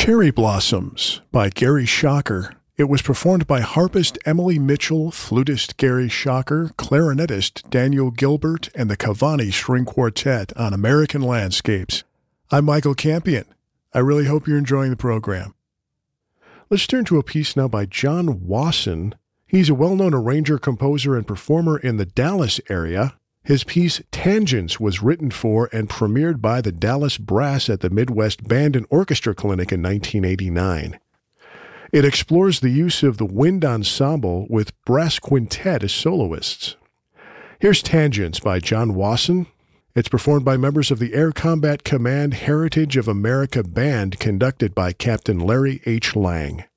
Cherry Blossoms by Gary Shocker. It was performed by harpist Emily Mitchell, flutist Gary Shocker, clarinetist Daniel Gilbert, and the Cavani String Quartet on American Landscapes. I'm Michael Campion. I really hope you're enjoying the program. Let's turn to a piece now by John Wasson. He's a well-known arranger, composer, and performer in the Dallas area. His piece, Tangents, was written for and premiered by the Dallas Brass at the Midwest Band and Orchestra Clinic in 1989. It explores the use of the wind ensemble with brass quintet as soloists. Here's Tangents by John Wasson. It's performed by members of the Air Combat Command Heritage of America Band, conducted by Captain Larry H. Lang.